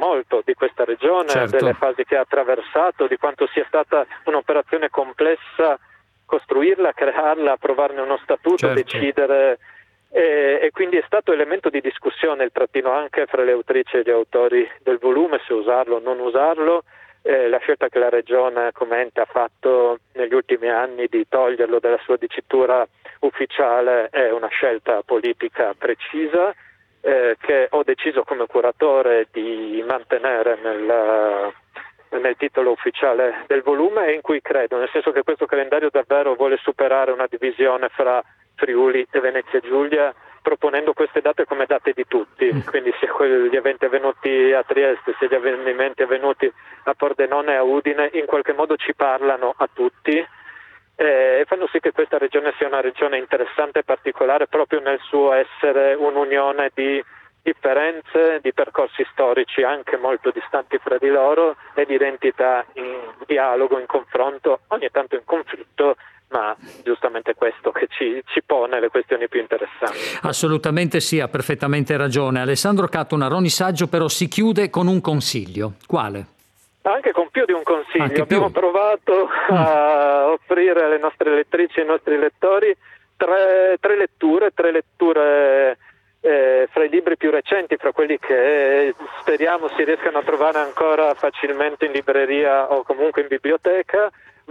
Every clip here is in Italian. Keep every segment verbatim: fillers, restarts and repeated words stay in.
molto di questa regione, certo. delle fasi che ha attraversato, di quanto sia stata un'operazione complessa costruirla, crearla, approvarne uno statuto, certo. decidere, e, e quindi è stato elemento di discussione il trattino anche fra le autrici e gli autori del volume, se usarlo o non usarlo. Eh, la scelta che la Regione, come ente, ha fatto negli ultimi anni di toglierlo dalla sua dicitura ufficiale è una scelta politica precisa, eh, che ho deciso come curatore di mantenere nel, nel titolo ufficiale del volume, e in cui credo, nel senso che questo calendario davvero vuole superare una divisione fra Friuli e Venezia Giulia, proponendo queste date come date di tutti, quindi sia gli eventi avvenuti a Trieste sia gli avvenimenti avvenuti a Pordenone e a Udine in qualche modo ci parlano a tutti e fanno sì che questa regione sia una regione interessante e particolare proprio nel suo essere un'unione di differenze, di percorsi storici anche molto distanti fra di loro e di identità in dialogo, in confronto, ogni tanto in conflitto, ma giustamente questo che ci, ci pone le questioni più interessanti. Assolutamente sì, ha perfettamente ragione. Alessandro Cattonar, ogni saggio però si chiude con un consiglio. Quale? Anche con più di un consiglio. Anche Abbiamo più. provato mm. a offrire alle nostre lettrici e ai nostri lettori tre, tre letture, tre letture eh, fra i libri più recenti, fra quelli che speriamo si riescano a trovare ancora facilmente in libreria o comunque in biblioteca,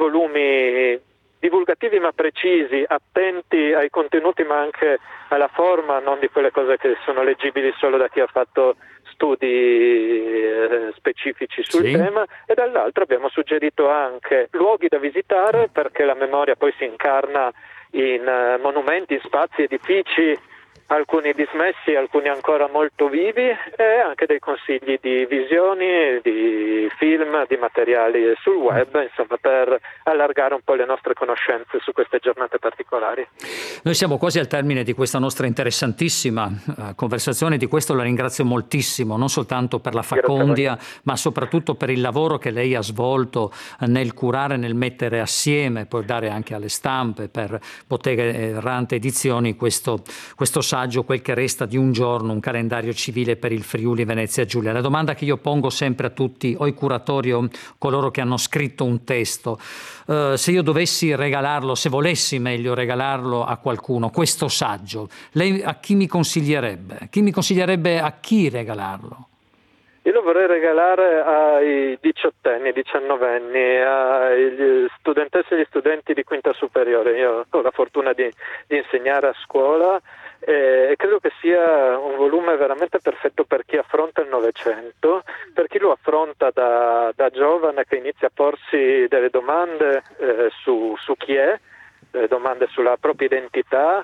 volumi divulgativi ma precisi, attenti ai contenuti ma anche alla forma, non di quelle cose che sono leggibili solo da chi ha fatto studi eh, specifici sul sì. tema, e dall'altro abbiamo suggerito anche luoghi da visitare, perché la memoria poi si incarna in eh, monumenti, in spazi, edifici, alcuni dismessi, alcuni ancora molto vivi, e anche dei consigli di visioni, di film, di materiali sul web, insomma, per allargare un po' le nostre conoscenze su queste giornate particolari. Noi siamo quasi al termine di questa nostra interessantissima uh, conversazione, di questo la ringrazio moltissimo, non soltanto per la facondia, ma soprattutto per il lavoro che lei ha svolto nel curare, nel mettere assieme, poi dare anche alle stampe per Bottega Errante Edizioni questo, questo saggio, quel che resta di un giorno, un calendario civile per il Friuli Venezia Giulia. La domanda che io pongo sempre a tutti, o i curatori o coloro che hanno scritto un testo, uh, se io dovessi regalarlo, se volessi meglio regalarlo a qualcuno, questo saggio, lei a chi mi consiglierebbe? Chi mi consiglierebbe a chi regalarlo? Io lo vorrei regalare ai diciottenni, diciannovenni, agli studentesse e agli studenti di quinta superiore. Io ho la fortuna di, di insegnare a scuola e credo che sia un volume veramente perfetto per chi affronta il Novecento, per chi lo affronta da, da giovane, che inizia a porsi delle domande eh, su, su chi è, delle domande sulla propria identità,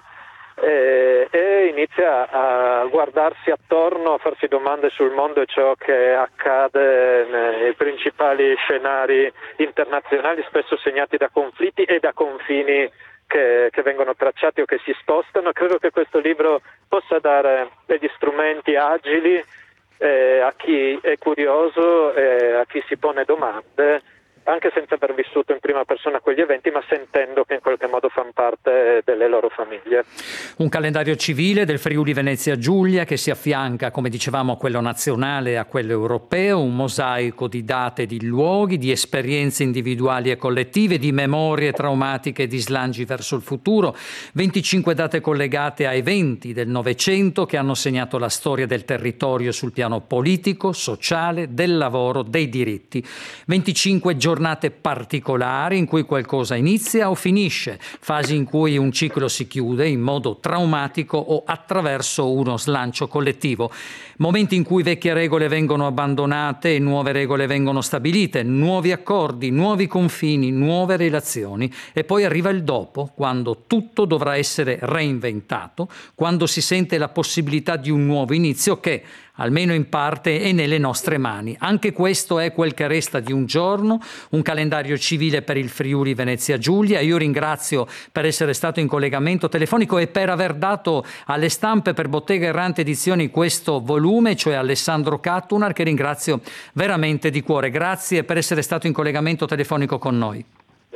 E, e inizia a guardarsi attorno, a farsi domande sul mondo e ciò che accade nei principali scenari internazionali, spesso segnati da conflitti e da confini che, che vengono tracciati o che si spostano. Credo che questo libro possa dare degli strumenti agili eh, a chi è curioso e a chi si pone domande, anche senza aver vissuto in prima persona quegli eventi, ma sentendo che in qualche modo fanno parte delle loro famiglie. Un calendario civile del Friuli Venezia Giulia che si affianca, come dicevamo, a quello nazionale e a quello europeo, un mosaico di date e di luoghi, di esperienze individuali e collettive, di memorie traumatiche e di slanci verso il futuro, venticinque date collegate a eventi del Novecento che hanno segnato la storia del territorio sul piano politico, sociale, del lavoro, dei diritti. venticinque giornate giornate particolari in cui qualcosa inizia o finisce, fasi in cui un ciclo si chiude in modo traumatico o attraverso uno slancio collettivo, momenti in cui vecchie regole vengono abbandonate e nuove regole vengono stabilite, nuovi accordi, nuovi confini, nuove relazioni, e poi arriva il dopo, quando tutto dovrà essere reinventato, quando si sente la possibilità di un nuovo inizio che, almeno in parte, è nelle nostre mani. Anche questo è quel che resta di un giorno, un calendario civile per il Friuli Venezia Giulia. Io ringrazio per essere stato in collegamento telefonico e per aver dato alle stampe per Bottega Errante Edizioni questo volume, cioè Alessandro Cattonar, che ringrazio veramente di cuore. Grazie per essere stato in collegamento telefonico con noi.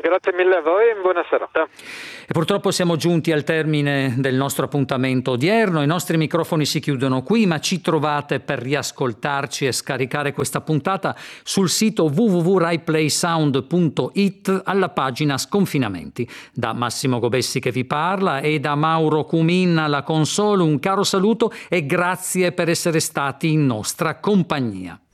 Grazie mille a voi e buona serata. E purtroppo siamo giunti al termine del nostro appuntamento odierno. I nostri microfoni si chiudono qui, ma ci trovate per riascoltarci e scaricare questa puntata sul sito w w w punto rai play sound punto i t alla pagina Sconfinamenti. Da Massimo Gobessi che vi parla e da Mauro Cumin alla console un caro saluto e grazie per essere stati in nostra compagnia.